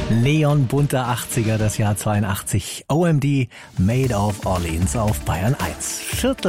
Neon bunter 80er, das Jahr 82. OMD, Made of Orleans auf Bayern 1.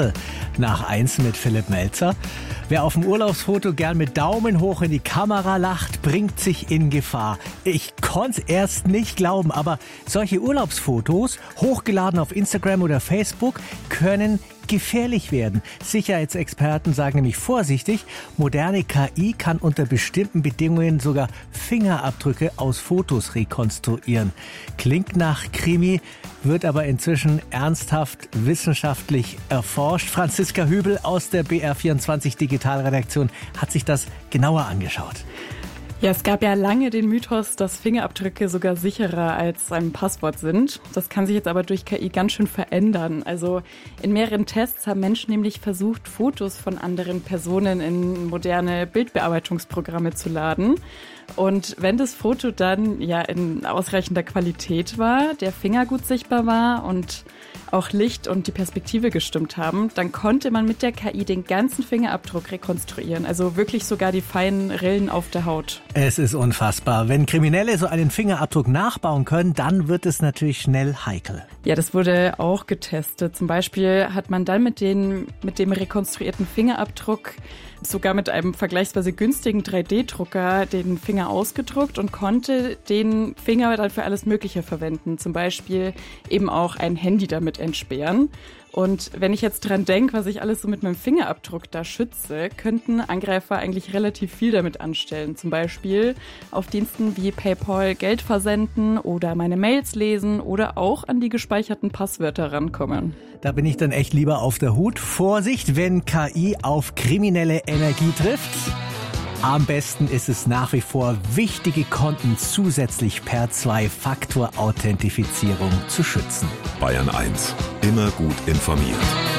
1:15 mit Philipp Melzer. Wer auf dem Urlaubsfoto gern mit Daumen hoch in die Kamera lacht, bringt sich in Gefahr. Ich konnte es erst nicht glauben, aber solche Urlaubsfotos, hochgeladen auf Instagram oder Facebook, können gefährlich werden. Sicherheitsexperten sagen nämlich vorsichtig, moderne KI kann unter bestimmten Bedingungen sogar Fingerabdrücke aus Fotos rekonstruieren. Klingt nach Krimi, wird aber inzwischen ernsthaft wissenschaftlich erforscht. Franziska Hübel aus der BR24 Digitalredaktion hat sich das genauer angeschaut. Ja, es gab ja lange den Mythos, dass Fingerabdrücke sogar sicherer als ein Passwort sind. Das kann sich jetzt aber durch KI ganz schön verändern. Also in mehreren Tests haben Menschen nämlich versucht, Fotos von anderen Personen in moderne Bildbearbeitungsprogramme zu laden. Und wenn das Foto dann ja in ausreichender Qualität war, der Finger gut sichtbar war und auch Licht und die Perspektive gestimmt haben, dann konnte man mit der KI den ganzen Fingerabdruck rekonstruieren. Also wirklich sogar die feinen Rillen auf der Haut. Es ist unfassbar. Wenn Kriminelle so einen Fingerabdruck nachbauen können, dann wird es natürlich schnell heikel. Ja, das wurde auch getestet. Zum Beispiel hat man dann mit dem rekonstruierten Fingerabdruck sogar mit einem vergleichsweise günstigen 3D-Drucker den Finger ausgedruckt und konnte den Finger dann für alles Mögliche verwenden. Zum Beispiel eben auch ein Handy damit entsperren. Und wenn ich jetzt dran denke, was ich alles so mit meinem Fingerabdruck da schütze, könnten Angreifer eigentlich relativ viel damit anstellen. Zum Beispiel auf Diensten wie PayPal Geld versenden oder meine Mails lesen oder auch an die gespeicherten Passwörter rankommen. Da bin ich dann echt lieber auf der Hut. Vorsicht, wenn KI auf kriminelle Energie trifft. Am besten ist es nach wie vor, wichtige Konten zusätzlich per Zwei-Faktor-Authentifizierung zu schützen. Bayern 1, immer gut informiert.